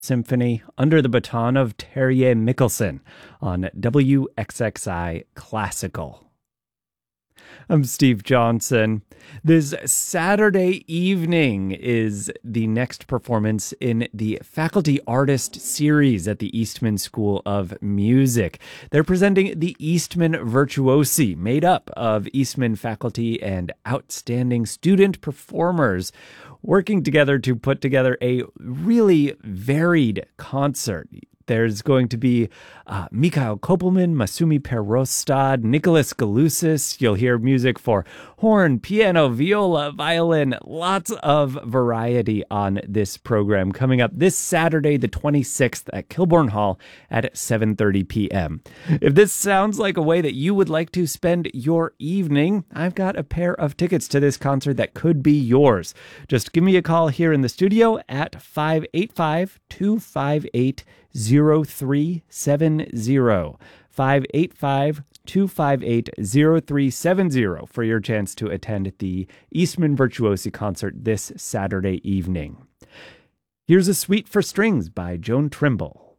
Symphony under the baton of Terje Mikkelsen on WXXI Classical. I'm Steve Johnson. This Saturday evening is the next performance in the Faculty Artist Series at the Eastman School of Music. They're presenting the Eastman Virtuosi, made up of Eastman faculty and outstanding student performers, working together to put together a really varied concert. There's going to be Mikhail Kopelman, Masumi Perostad, Nicholas Galusis. You'll hear music for horn, piano, viola, violin, lots of variety on this program coming up this Saturday, the 26th at Kilbourne Hall at 7:30 p.m. If this sounds like a way that you would like to spend your evening, I've got a pair of tickets to this concert that could be yours. Just give me a call here in the studio at 585-258-0370. 585-258-0370 for your chance to attend the Eastman Virtuosi concert this Saturday evening. Here's a suite for strings by Joan Trimble.